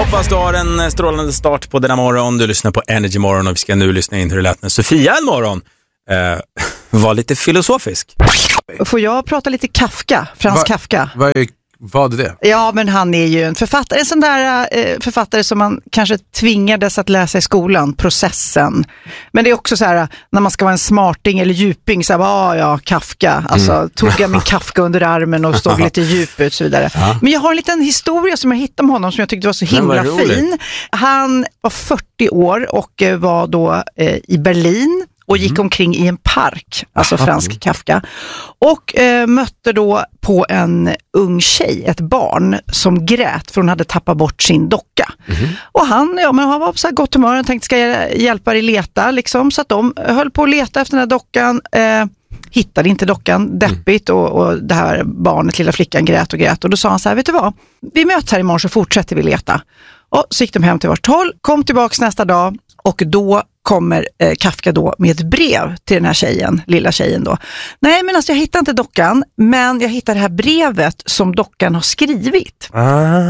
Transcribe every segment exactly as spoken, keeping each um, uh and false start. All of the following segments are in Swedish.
Hoppas du har en strålande start på denna morgon. Du lyssnar på Energy Morgon och vi ska nu lyssna in hur det lät när Sofia en morgon eh, var lite filosofisk. Får jag prata lite Kafka, Frans Va, Kafka? Vad är Vad är det? Ja, men han är ju en författare, en sån där eh, författare som man kanske tvingades att läsa i skolan, Processen. Men det är också så här, när man ska vara en smarting eller djuping, så här, ah, ja, Kafka. Alltså, mm. tog jag min Kafka under armen och stod lite djup ut och så vidare. Ja. Men jag har en liten historia som jag hittade om honom som jag tyckte var så himla var fin. Han var fyrtio år och var då eh, i Berlin. Och gick omkring i en park, alltså fransk Kafka. Och eh, mötte då på en ung tjej, ett barn, som grät för hon hade tappat bort sin docka. Mm-hmm. Och han, ja, men han var på så här gott humör och tänkte, ska jag hjälpa dig leta? Liksom, så att de höll på att leta efter den här dockan. Eh, hittade inte dockan, deppigt. Mm. Och, och det här barnet, lilla flickan, grät och grät. Och då sa han så här, vet du vad? Vi möts här imorgon så fortsätter vi leta. Och så gick de hem till vart håll, kom tillbaks nästa dag. Och då kommer eh, Kafka då med ett brev till den här tjejen, lilla tjejen då. Nej, men alltså jag hittar inte dockan, men jag hittar det här brevet som dockan har skrivit. Ah.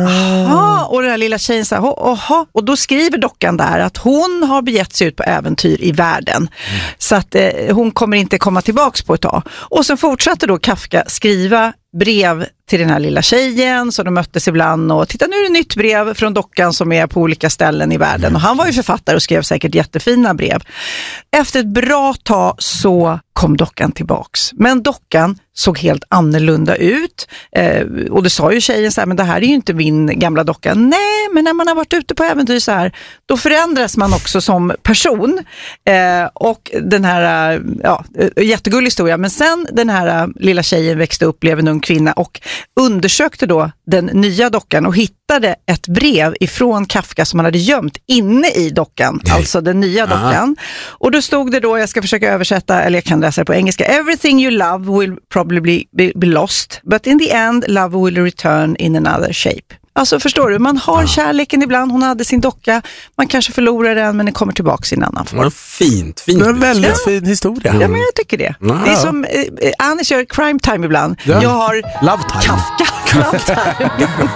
Aha, och den här lilla tjejen så här, oha, och då skriver dockan där att hon har begett sig ut på äventyr i världen. Mm. Så att eh, hon kommer inte komma tillbaks på ett tag. Och sen fortsatte då Kafka skriva brev till den här lilla tjejen, så de möttes ibland och titta, nu är det nytt brev från dockan som är på olika ställen i världen. Och han var ju författare och skrev säkert jättefina brev. Efter ett bra tag så kom dockan tillbaks. Men dockan såg helt annorlunda ut. Eh, och det sa ju tjejen så här, men det här är ju inte min gamla docka. Nej, men när man har varit ute på äventyr så här, då förändras man också som person. Eh, och den här, ja, jättegullig historia. Men sen den här lilla tjejen växte upp, blev en ung kvinna och undersökte då den nya dockan och hittade ett brev ifrån Kafka som han hade gömt inne i dockan. Nej. Alltså den nya dockan. Aha. Och då stod det då, jag ska försöka översätta, eller jag kan läsa det på engelska. Everything you love will probably be, be lost, but in the end love will return in another shape. Alltså förstår du, man har kärleken ibland, hon hade sin docka, man kanske förlorar den men den kommer tillbaka i en annan form. Ja, fint, fint. Det är en väldigt ja. fin historia. Ja, men jag tycker det. Mm. Det är som, eh, Anders gör crime time ibland. Ja. Jag har Love time. Kafka. Love time.